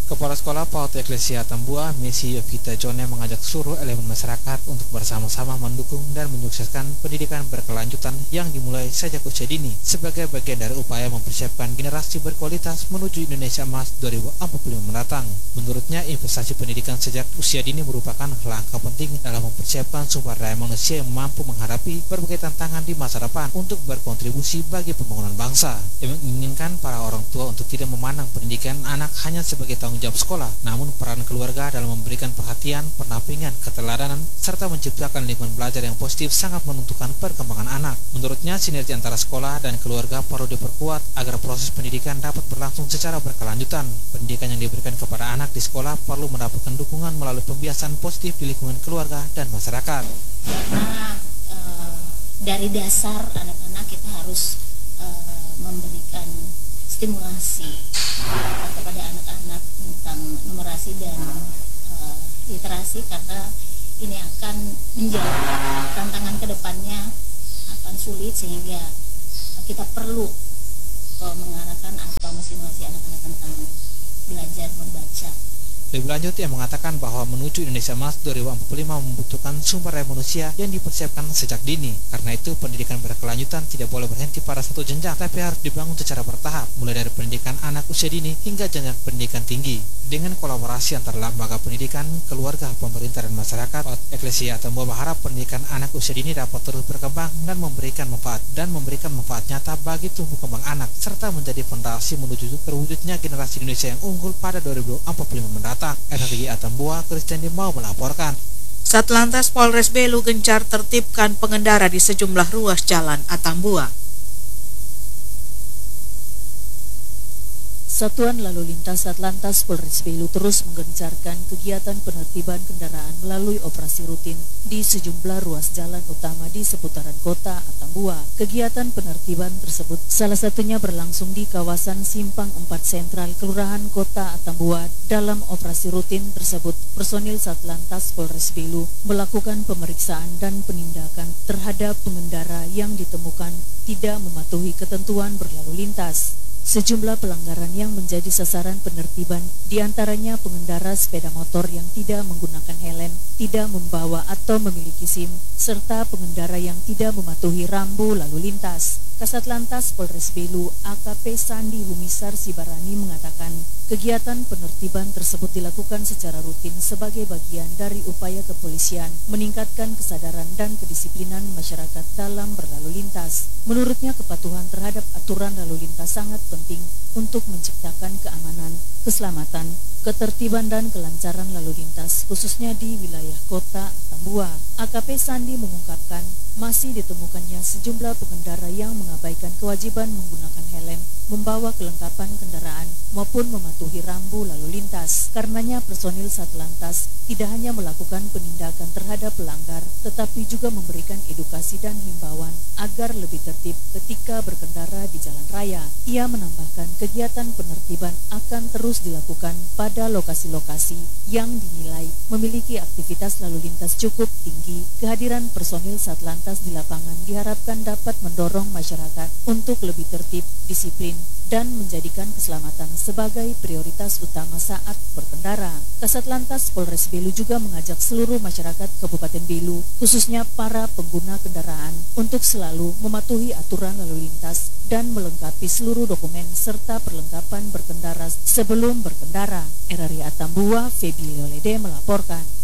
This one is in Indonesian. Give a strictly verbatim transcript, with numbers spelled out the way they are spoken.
Kepala Sekolah PAUD Eklesia Tambua, Messi Yovita Jone mengajak seluruh elemen masyarakat untuk bersama-sama mendukung dan menyukseskan pendidikan berkelanjutan yang dimulai sejak usia dini sebagai bagian dari upaya mempersiapkan generasi berkualitas menuju Indonesia Emas dua ribu empat puluh lima mendatang. Menurutnya, investasi pendidikan sejak usia dini merupakan langkah penting dalam mempersiapkan sumber daya manusia yang mampu menghadapi berbagai tantangan di masa depan untuk berkontribusi bagi pembangunan bangsa. Ia menginginkan para orang tua untuk tidak memandang pendidikan anak hanya sebagai tanggung jawab sekolah, namun peran keluarga dalam memberikan perhatian, pendampingan, keteladanan, serta menciptakan lingkungan belajar yang positif sangat menentukan perkembangan anak. Menurutnya, sinergi antara sekolah dan keluarga perlu diperkuat agar proses pendidikan dapat berlangsung secara berkelanjutan. Pendidikan yang diberikan kepada anak di sekolah perlu mendapatkan dukungan melalui pembiasaan positif di lingkungan keluarga dan masyarakat. Karena e, dari dasar anak-anak kita harus e, memberikan stimulasi kepada anak-anak tentang numerasi dan uh, literasi, karena ini akan menjadi tantangan kedepannya akan sulit, sehingga kita perlu uh, mengarahkan atau menstimulasi anak-anak tentang belajar membaca. Lebih lanjut, ia mengatakan bahwa menuju Indonesia Emas dua ribu empat puluh lima membutuhkan sumber daya manusia yang dipersiapkan sejak dini. Karena itu, pendidikan berkelanjutan tidak boleh berhenti pada satu jenjang, tapi harus dibangun secara bertahap, mulai dari pendidikan anak usia dini hingga jenjang pendidikan tinggi. Dengan kolaborasi antara lembaga pendidikan, keluarga, pemerintah, dan masyarakat, Eklesia Tambua berharap pendidikan anak usia dini dapat terus berkembang dan memberikan manfaat dan memberikan manfaat nyata bagi tumbuh kembang anak, serta menjadi fondasi menuju terwujudnya generasi Indonesia yang unggul pada dua ribu empat puluh lima mendatang. R T G Atambua, Christian Dimau melaporkan. Satlantas Polres Belu gencar tertibkan pengendara di sejumlah ruas jalan Atambua. Satuan Lalu Lintas Satlantas Polres Belu terus menggencarkan kegiatan penertiban kendaraan melalui operasi rutin di sejumlah ruas jalan utama di seputaran kota Atambua. Kegiatan penertiban tersebut salah satunya berlangsung di kawasan Simpang empat Sentral, Kelurahan Kota Atambua. Dalam operasi rutin tersebut, personil Satlantas Polres Belu melakukan pemeriksaan dan penindakan terhadap pengendara yang ditemukan tidak mematuhi ketentuan berlalu lintas. Sejumlah pelanggaran yang menjadi sasaran penertiban diantaranya pengendara sepeda motor yang tidak menggunakan helm, tidak membawa atau memiliki SIM, serta pengendara yang tidak mematuhi rambu lalu lintas. Kasat Lantas Polres Belu A K P Sandi Humisar Sibarani mengatakan kegiatan penertiban tersebut dilakukan secara rutin sebagai bagian dari upaya kepolisian meningkatkan kesadaran dan kedisiplinan masyarakat dalam berlalu lintas. Menurutnya, kepatuhan terhadap aturan lalu lintas sangat penting untuk menciptakan keamanan, keselamatan, ketertiban dan kelancaran lalu lintas, khususnya di wilayah kota Atambua. A K P Sandi mengungkapkan masih ditemukannya sejumlah pengendara yang mengabaikan kewajiban menggunakan helm, membawa kelengkapan kendaraan, maupun mematuhi rambu lalu lintas. Karenanya personil Satlantas tidak hanya melakukan penindakan terhadap pelanggar, tetapi juga memberikan edukasi dan himbauan agar lebih tertib ketika berkendara di jalan raya. Ia menambahkan kegiatan penertiban akan terus dilakukan pada lokasi-lokasi yang dinilai memiliki aktivitas lalu lintas cukup tinggi. Kehadiran personil Satlantas di lapangan diharapkan dapat mendorong masyarakat untuk lebih tertib, disiplin, dan menjadikan keselamatan sebagai prioritas utama saat berkendara. Kasat Lantas Polres Belu juga mengajak seluruh masyarakat Kabupaten Belu, khususnya para pengguna kendaraan, untuk selalu mematuhi aturan lalu lintas dan melengkapi seluruh dokumen serta perlengkapan berkendara sebelum berkendara. R R I Atambua, Febi Leolede melaporkan.